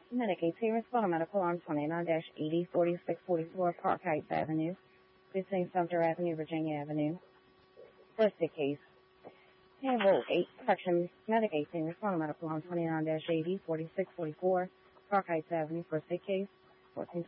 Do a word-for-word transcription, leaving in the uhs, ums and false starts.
Medicaid payments for medical on twenty-nine eighty forty-six forty-four Park Heights Avenue, between Sumter Avenue, Virginia Avenue. First case. Handle eight correction Medicaid payments for medical on twenty-nine eighty forty-six forty-four Park Heights Avenue. First case. fourteen